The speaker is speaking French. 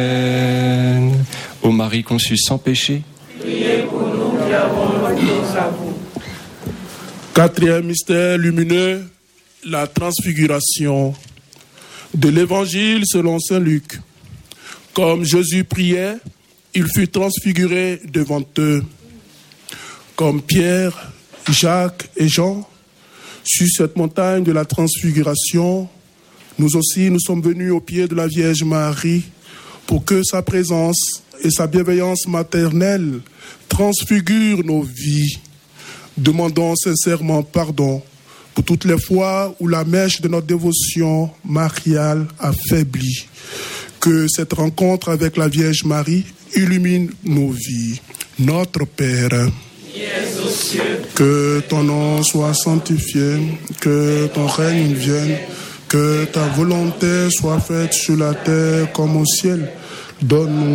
Ô Marie conçue sans péché, priez pour nous qui avons recours à vous. Quatrième mystère lumineux, la transfiguration. De l'évangile selon saint Luc. Comme Jésus priait, il fut transfiguré devant eux. Comme Pierre, Jacques et Jean, sur cette montagne de la transfiguration, nous aussi nous sommes venus au pied de la Vierge Marie pour que sa présence et sa bienveillance maternelle transfigurent nos vies. Demandons sincèrement pardon pour toutes les fois où la mèche de notre dévotion mariale a faibli. Que cette rencontre avec la Vierge Marie illumine nos vies. Notre Père, qui es aux cieux, que ton nom soit sanctifié, que ton règne vienne, que ta volonté soit faite sur la terre comme au ciel. Donne-nous